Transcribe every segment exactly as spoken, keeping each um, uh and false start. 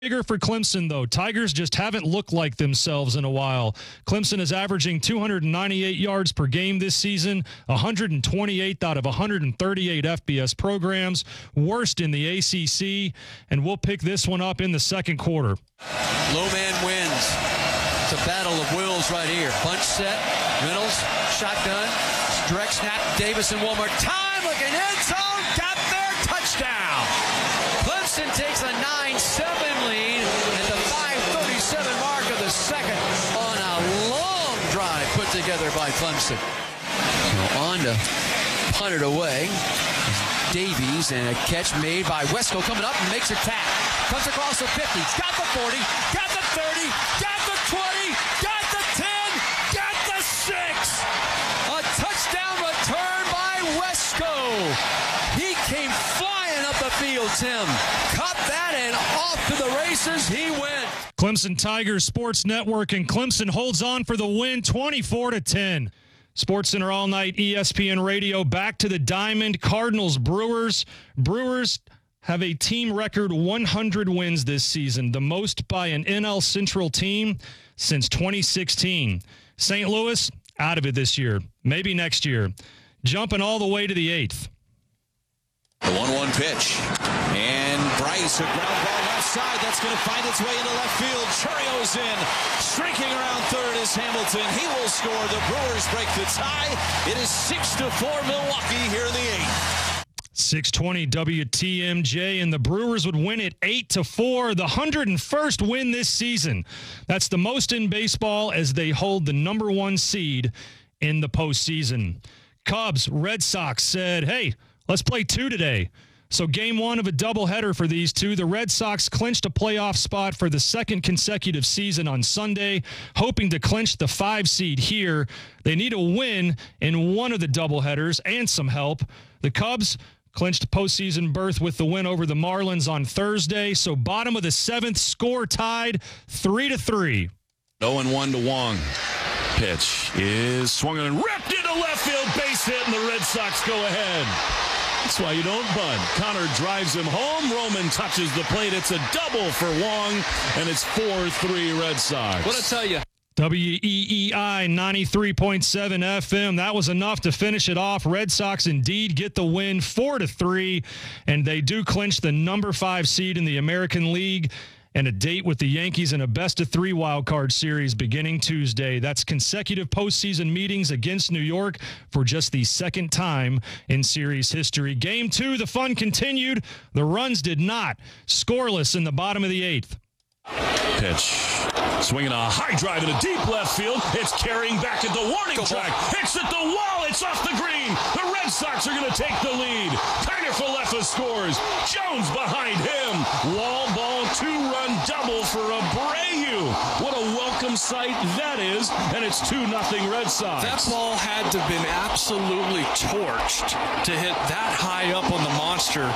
Bigger for Clemson, though. Tigers just haven't looked like themselves in a while. Clemson is averaging two hundred ninety-eight yards per game this season, one hundred twenty-eighth out of one hundred thirty-eight F B S programs, worst in the A C C, and we'll pick this one up in the second quarter. Low man wins. It's a battle of wills right here. Bunch set, Reynolds, shotgun, direct snap, Davison one more time, looking end zone, got there, touchdown. Clemson takes a nine seven lead at the five thirty-seven mark of the second on a long drive put together by Clemson. So on to punt it away. Davies, and a catch made by Wesco coming up and makes a tap. Comes across the fifty, got the forty, got the thirty, got the twenty, got the ten, got the six. A touchdown return by Wesco. He came flying up the field, Tim. Caught that and off to the races he went. Clemson Tigers Sports Network, and Clemson holds on for the win twenty-four to ten. SportsCenter All Night, E S P N Radio, back to the Diamond. Cardinals, Brewers. Brewers have a team record one hundred wins this season, the most by an N L Central team since twenty sixteen. Saint Louis, out of it this year. Maybe next year. Jumping all the way to the eighth. The one one pitch. And Bryce, a ground ball left side. That's going to find its way into left field. Churrio's in. Streaking around third is Hamilton. He will score. The Brewers break the tie. It is six to four Milwaukee here in the eighth. six twenty W T M J, and the Brewers would win it eight to four, the one hundred first win this season. That's the most in baseball as they hold the number one seed in the postseason. Cubs, Red Sox said, hey, let's play two today. So game one of a doubleheader for these two. The Red Sox clinched a playoff spot for the second consecutive season on Sunday, hoping to clinch the five seed here. They need a win in one of the doubleheaders and some help. The Cubs clinched postseason berth with the win over the Marlins on Thursday. So bottom of the seventh, score tied three to three. oh and one to Wong. Pitch is swung and ripped into left field. Base hit, and the Red Sox go ahead. That's why you don't bunt. Connor drives him home. Roman touches the plate. It's a double for Wong, and it's four three Red Sox. What I tell you? W E E I ninety-three point seven F M. That was enough to finish it off. Red Sox indeed get the win four to three, and they do clinch the number five seed in the American League and a date with the Yankees in a best-of-three wildcard series beginning Tuesday. That's consecutive postseason meetings against New York for just the second time in series history. Game two, the fun continued. The runs did not. Scoreless in the bottom of the eighth. Pitch. Swinging a high drive in a deep left field. It's carrying back at the warning track. It's at the wall. It's off the green. The Red Sox are going to take the lead. Kiner Falefa scores. Jones behind him. Wall ball, two-run double for Abreu. What a welcome sight that is. And it's two nothing Red Sox. That ball had to have been absolutely torched to hit that high up on the monster.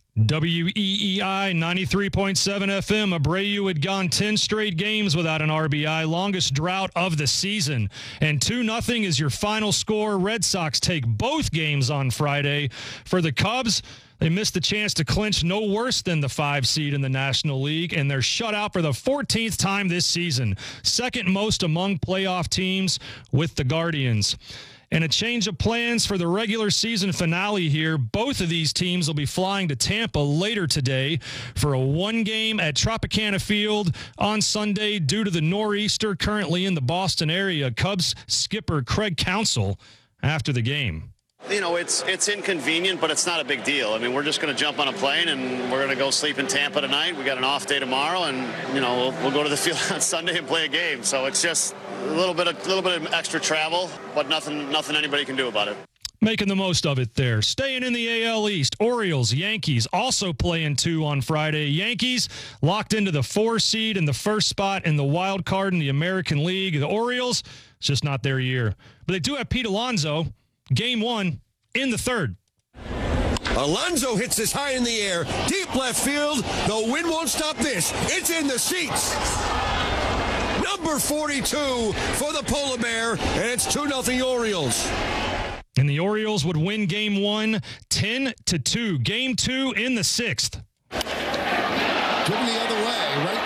W E E I ninety-three point seven F M. Abreu had gone ten straight games without an R B I, longest drought of the season. And two nothing is your final score. Red Sox take both games on Friday. For the Cubs, they missed the chance to clinch no worse than the five seed in the National League, and they're shut out for the fourteenth time this season. Second most among playoff teams with the Guardians. And a change of plans for the regular season finale here. Both of these teams will be flying to Tampa later today for a one game at Tropicana Field on Sunday due to the nor'easter currently in the Boston area. Cubs skipper Craig Counsell after the game. You know, it's it's inconvenient, but it's not a big deal. I mean, we're just going to jump on a plane and we're going to go sleep in Tampa tonight. We got an off day tomorrow, and you know we'll, we'll go to the field on Sunday and play a game. So it's just a little bit of little bit of extra travel, but nothing nothing anybody can do about it. Making the most of it there. Staying in the A L East, Orioles, Yankees also playing two on Friday. Yankees locked into the four seed in the first spot in the wild card in the American League. The Orioles, it's just not their year. But they do have Pete Alonso. Game one in the third. Alonso hits this high in the air, deep left field. The wind won't stop this. It's in the seats. Number forty-two for the Polar Bear, and it's two nothing Orioles. And the Orioles would win game one, ten to two. Game two in the sixth. Driven the other way. right